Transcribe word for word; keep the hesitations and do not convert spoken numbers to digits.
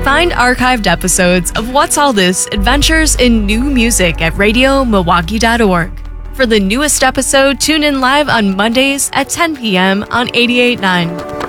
Find archived episodes of What's All This Adventures in New Music at radio milwaukee dot org. For the newest episode, tune in live on Mondays at ten p.m. on eighty-eight point nine.